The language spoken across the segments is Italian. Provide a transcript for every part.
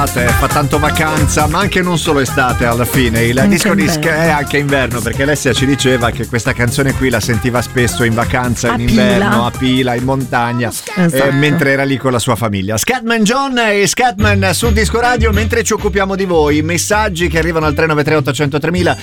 Fa tanto vacanza, ma anche non solo estate alla fine. Il Anche disco di inverno. è anche inverno, perché Alessia ci diceva che questa canzone qui la sentiva spesso in vacanza, A in inverno, Pila. a Pila, in montagna, Esatto. mentre era lì con la sua famiglia. Scatman John e Scatman sul disco radio, mentre ci occupiamo di voi. Messaggi che arrivano al 393 800 3000,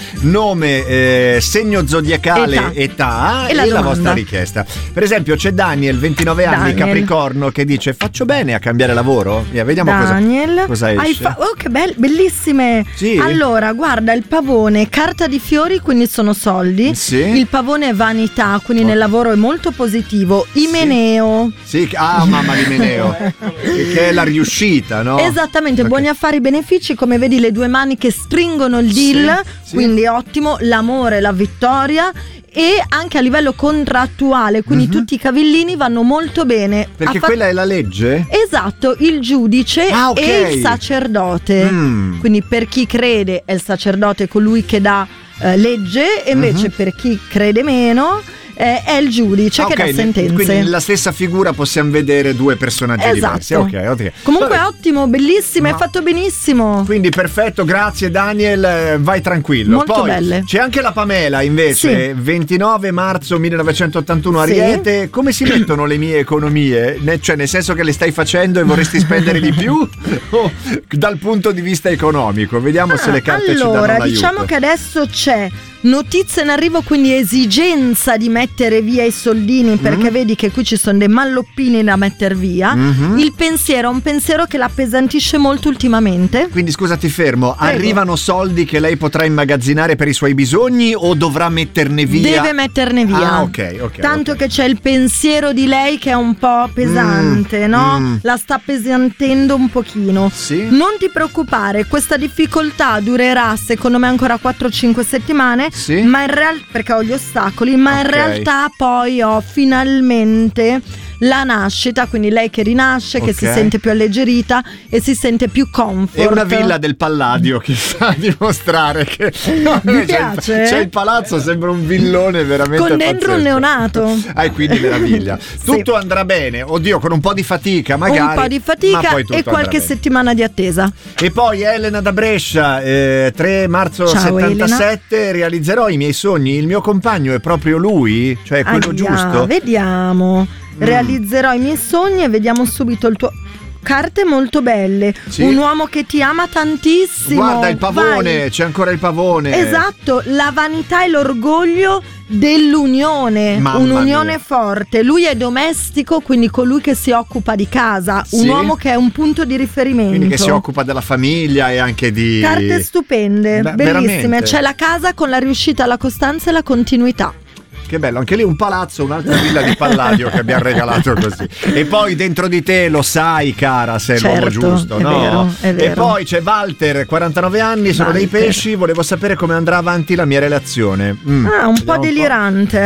nome, segno zodiacale, età E e la la domanda. vostra richiesta. Per esempio c'è Daniel, 29 anni, Daniel. Capricorno, che dice: faccio bene a cambiare lavoro? Vediamo Daniel, cosa esce. oh, che bellissime. Sì. Allora, guarda, il pavone, carta di fiori, quindi sono soldi. Sì. Il pavone è vanità, quindi nel lavoro è molto positivo. Imeneo. Sì, mamma di Meneo, che è la riuscita, no? Esattamente, Ok. buoni affari, benefici, come vedi le due mani che stringono il deal, sì. quindi ottimo, l'amore, la vittoria e anche a livello contrattuale, quindi tutti i cavillini vanno molto bene. Perché quella è la legge? Esatto, il giudice Ah, ok. e il sacerdote. Quindi per chi crede è il sacerdote colui che dà legge, e invece per chi crede meno è il giudice che dà sentenze. Quindi nella stessa figura possiamo vedere due personaggi diversi. Ok. Comunque Vabbè. ottimo, bellissimo, hai fatto benissimo. Quindi perfetto, grazie Daniel, vai tranquillo. Molto Poi belle. c'è anche la Pamela invece, 29 marzo 1981 Sì. Ariete. Come si mettono le mie economie? Cioè nel senso che le stai facendo e vorresti spendere di più? O dal punto di vista economico? Vediamo se le carte ci danno Allora, l'aiuto. diciamo che adesso c'è notizia in arrivo, quindi esigenza di mettere via i soldini, perché vedi che qui ci sono dei malloppini da mettere via. Il pensiero è un pensiero che l'appesantisce molto ultimamente. Quindi scusa, ti fermo. Prego. Arrivano soldi che lei potrà immagazzinare per i suoi bisogni o dovrà metterne via? Deve metterne via. Ah, ok. Tanto che c'è il pensiero di lei che è un po' pesante, no? La sta appesantendo un pochino. Sì. Non ti preoccupare, questa difficoltà durerà secondo me ancora 4-5 settimane. Sì. Ma in realtà, perché ho gli ostacoli, ma in Ok. realtà poi ho finalmente la nascita, quindi lei che rinasce, che si Ok. sente più alleggerita e si sente più comfort. È una villa del Palladio che sta a dimostrare che Mi piace? c'è il palazzo, sembra un villone veramente con dentro un pazzesco. neonato. E quindi meraviglia. Tutto andrà bene, oddio, con un po' di fatica magari. Un po' di ma fatica poi tutto e andrà qualche bene. settimana di attesa. E poi Elena da Brescia, 3 marzo Ciao, 77, realizzerò i miei sogni. Il mio compagno è proprio lui? Cioè quello Ahia, giusto? Vediamo. Realizzerò i miei sogni e vediamo subito il tuo. Carte molto belle. Sì. Un uomo che ti ama tantissimo. Guarda il pavone, Vai. c'è ancora il pavone. Esatto, la vanità e l'orgoglio dell'unione. Mamma Un'unione mia. forte. Lui è domestico, quindi colui che si occupa di casa. Sì. Un uomo che è un punto di riferimento. Quindi che si occupa della famiglia e anche di... Carte stupende, Beh, bellissime. veramente. C'è la casa con la riuscita, la costanza e la continuità. Che bello, anche lì un palazzo, un'altra villa di Palladio che abbiamo regalato così. E poi dentro di te lo sai, cara, se è l'uomo Certo, giusto, è no? vero, è vero. E poi c'è Walter, 49 anni, sono dei Walter. pesci, volevo sapere come andrà avanti la mia relazione. Un Vediamo po' delirante,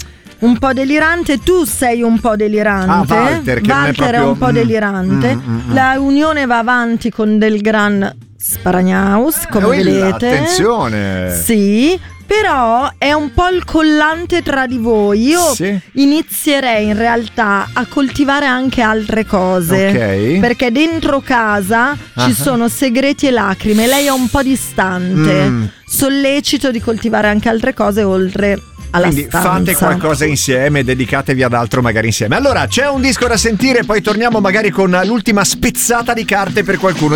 Un po' delirante, tu sei un po' delirante. Ah, Walter, che non è Walter è proprio- un po' delirante. La unione va avanti con del gran sparagnaus, come vedete. Attenzione. Sì, però è un po' il collante tra di voi. Io Sì. inizierei in realtà a coltivare anche altre cose. Ok. Perché dentro casa ci sono segreti e lacrime. Lei è un po' distante. Sollecito di coltivare anche altre cose oltre alla Quindi stanza. fate qualcosa insieme, dedicatevi ad altro magari insieme. Allora, c'è un disco da sentire, poi torniamo magari con l'ultima spezzata di carte per qualcuno.